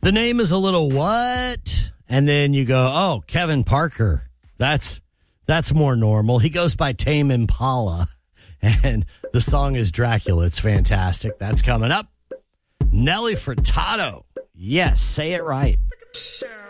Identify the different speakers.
Speaker 1: The name is a little what? And then you go, oh, Kevin Parker. That's more normal. He goes by Tame Impala. And the song is Dracula. It's fantastic. That's coming up. Nelly Furtado. Yes, say it right.